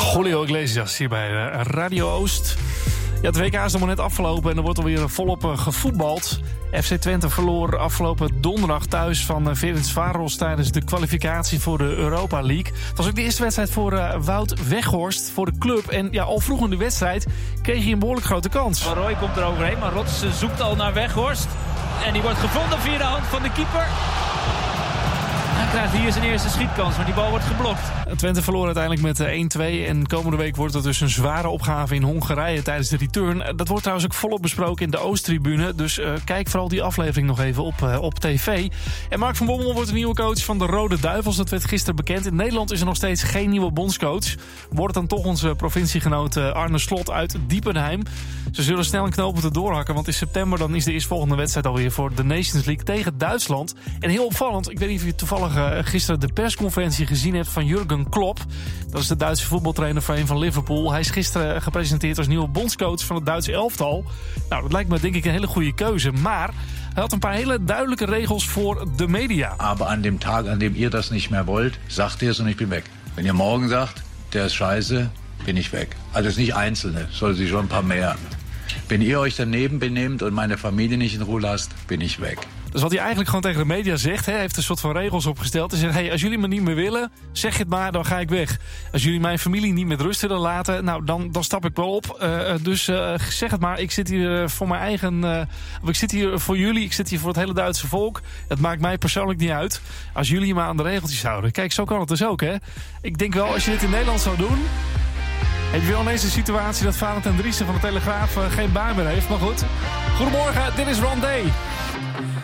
Julio Iglesias hier bij Radio Oost. Ja, het WK is nog maar net afgelopen en er wordt alweer volop gevoetbald. FC Twente verloor afgelopen donderdag thuis van Ferencváros tijdens de kwalificatie voor de Europa League. Het was ook de eerste wedstrijd voor Wout Weghorst voor de club. En ja, al vroeg in de wedstrijd kreeg hij een behoorlijk grote kans. Van Rooij komt er overheen, maar Rots zoekt al naar Weghorst. En die wordt gevonden via de hand van de keeper. Hij krijgt hier zijn eerste schietkans, maar die bal wordt geblokt. Twente verloor uiteindelijk met 1-2. En komende week wordt het dus een zware opgave in Hongarije tijdens de return. Dat wordt trouwens ook volop besproken in de Oosttribune. Dus kijk vooral die aflevering nog even op tv. En Mark van Bommel wordt de nieuwe coach van de Rode Duivels. Dat werd gisteren bekend. In Nederland is er nog steeds geen nieuwe bondscoach. Wordt dan toch onze provinciegenoot Arne Slot uit Diepenheim. Ze zullen snel een knoop moeten doorhakken. Want in september dan is de eerstvolgende wedstrijd alweer voor de Nations League tegen Duitsland. En heel opvallend, ik weet niet of je toevallig gisteren de persconferentie gezien hebt van Jurgen Klopp. Dat is de Duitse voetbaltrainer van Liverpool. Hij is gisteren gepresenteerd als nieuwe bondscoach van het Duitse elftal. Nou, dat lijkt me denk ik een hele goede keuze. Maar hij had een paar hele duidelijke regels voor de media. Aber an dem Tag, an dem ihr das nicht mehr wollt, sagt ihr es und ich bin weg. Wenn ihr morgen sagt, der ist scheiße, bin ich weg. Also es ist nicht Einzelne, soll sie schon ein paar mehr. Wenn ihr euch daneben benehmt und meine Familie nicht in Ruhe lasst, bin ich weg. Dus wat hij eigenlijk gewoon tegen de media zegt, hij heeft een soort van regels opgesteld. Hij zegt, hey, als jullie me niet meer willen, zeg het maar, dan ga ik weg. Als jullie mijn familie niet met rust willen laten, nou, dan stap ik wel op. Dus zeg het maar, ik zit hier voor mijn eigen... ik zit hier voor jullie, ik zit hier voor het hele Duitse volk. Het maakt mij persoonlijk niet uit. Als jullie me aan de regeltjes houden. Kijk, zo kan het dus ook, hè. Ik denk wel, als je dit in Nederland zou doen... heb je wel ineens een situatie dat Valentijn Driessen van de Telegraaf geen baan meer heeft. Maar goed, goedemorgen, dit is Ron Day.